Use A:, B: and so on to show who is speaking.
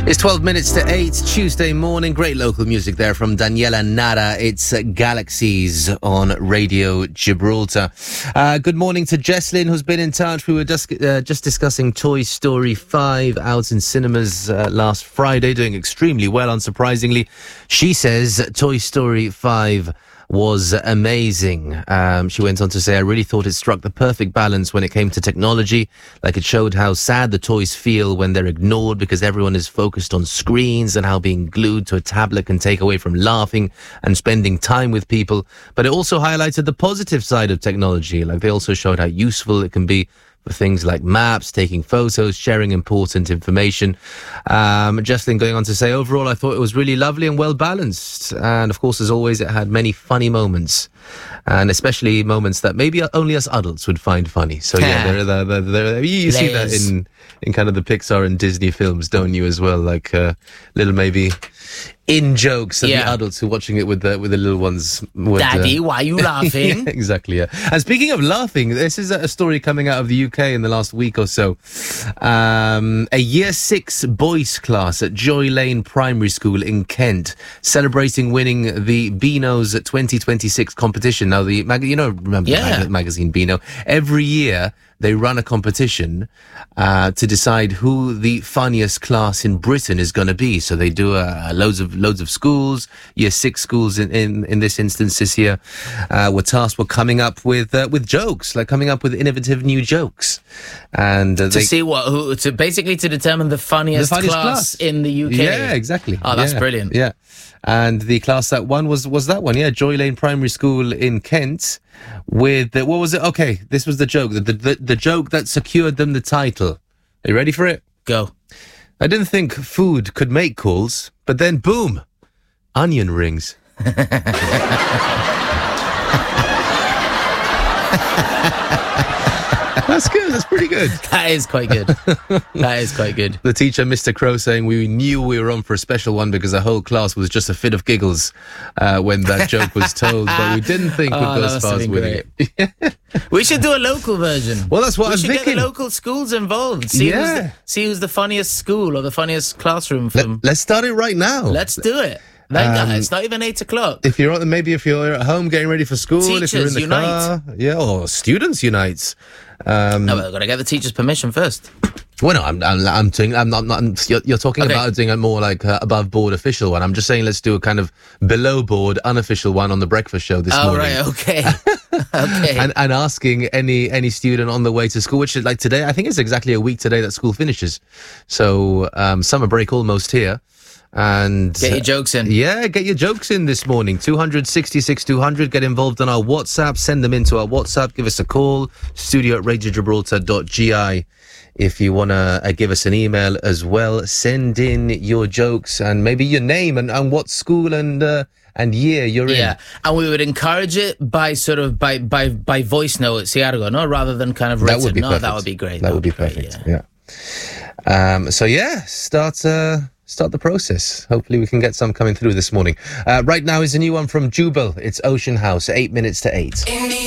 A: It's 12 minutes to 8, Tuesday morning. Great local music there from Daniela Nara. It's Galaxies on Radio Gibraltar. Good morning to Jesslyn, who's been in touch. We were just discussing Toy Story 5 out in cinemas last Friday, doing extremely well, unsurprisingly. She says Toy Story 5 was amazing. She went on to say, I really thought it struck the perfect balance when it came to technology. Like, it showed how sad the toys feel when they're ignored because everyone is focused on screens, and how being glued to a tablet can take away from laughing and spending time with people. But it also highlighted the positive side of technology. Like, they also showed how useful it can be for things like maps, taking photos, sharing important information. Jesslyn going on to say, overall, I thought it was really lovely and well balanced. And of course, as always, it had many funny moments, and especially moments that maybe only us adults would find funny. So yeah, you see that in kind of the Pixar and Disney films, don't you, as well? Like little maybe in jokes that the adults who are watching it with the little ones would,
B: Daddy, why are you laughing?
A: Yeah, exactly, yeah. And speaking of laughing, this is a story coming out of the UK in the last week or so. A Year 6 boys class at Joy Lane Primary School in Kent, celebrating winning the Beano's 2026 competition. Now, remember the magazine Beano? Every year, they run a competition to decide who the funniest class in Britain is going to be. So they do loads of schools. Year 6 schools in this instance this year were tasked with coming up with jokes, like coming up with innovative new jokes, and to determine the funniest class in the UK. Yeah, exactly.
B: Oh, that's brilliant.
A: Yeah. And the class that won was that one, Joy Lane Primary School in Kent, with what was it? Okay, this was the joke, the joke that secured them the title. Are you ready for it?
B: Go.
A: I didn't think food could make calls, but then boom, onion rings. That's good. That's pretty good.
B: That is quite good. That is quite good.
A: The teacher, Mr. Crow, saying we knew we were on for a special one because the whole class was just a fit of giggles when that joke was told, but we didn't think we'd go as far as winning it.
B: We should do a local version.
A: Well, that's what I'm thinking.
B: We should get the local schools involved. See who's the funniest school or the funniest classroom from...
A: Let's start it right now.
B: Let's do it. It's not even 8 o'clock.
A: If you're at home getting ready for school,
B: Teachers
A: if you're in the
B: unite.
A: car, or students unite.
B: No, we've got to get the teacher's permission first.
A: Well, no, I'm you're talking about doing a more like above board official one. I'm just saying let's do a kind of below board unofficial one on the breakfast show this morning.
B: Oh, right, okay. Okay.
A: And asking any student on the way to school, which is like today, I think it's exactly a week today that school finishes. So summer break almost here. And
B: get your jokes in.
A: Get your jokes in this morning. 266 200. Get involved on our WhatsApp. Send them into our WhatsApp. Give us a call. studio@radiogibraltar.gi. If you want to give us an email as well, send in your jokes and maybe your name and what school and year you're in.
B: Yeah, and we would encourage it by voice note, si algo, no? Rather than kind of written.
A: That would be perfect.
B: That would be great.
A: That would be perfect, yeah. Start the process. Hopefully we can get some coming through this morning. Right now is a new one from Jubal. It's Ocean House, 8 minutes to 8.